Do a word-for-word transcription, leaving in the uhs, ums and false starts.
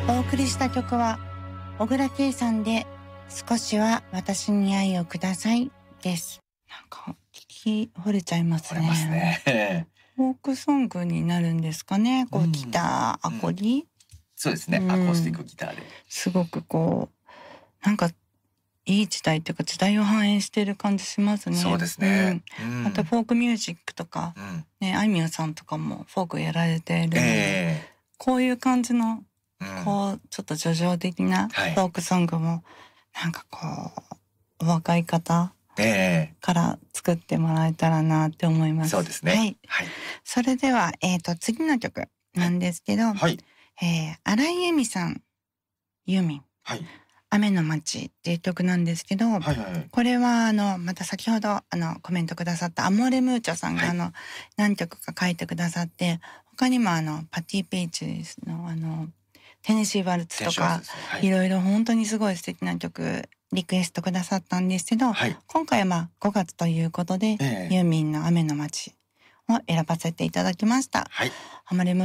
お送りした曲は小倉圭さんで少しは私に愛をくださいです。なんか聞き惚れちゃいますね。 惚れますね。 フォークソングになるんですかね。こうギター、アコギ、うん、 そうですね、うん、アコースティックギターで。すごくこうなんかいい時代というか時代を反映している感じしますね。 そうですね。 うん、またフォークミュージックとか、うん、ね、あいみょんさんとかもフォークやられているので、えー、こういう感じのこうちょっと叙情的なフォークソングも、はい、なんかこうお若い方から作ってもらえたらなって思います。 そうですね。はい。はい、 それでは、えーと、次の曲なんですけど、はいはい、えー、新井恵美さん、ユーミン、はい、雨の街っていう曲なんですけど、はいはい、これはあのまた先ほどあのコメントくださったアモレムーチョさんがあの、はい、何曲か書いてくださって、他にもあのパティ・ペイチのあのテネシー・ワルツとか、はい、いろいろ本当にすごい素敵な曲リクエストくださったんですけど、はい、今回はまあごがつということで、えー、ユーミンの雨の街を選ばせていただきました。はい、アモレム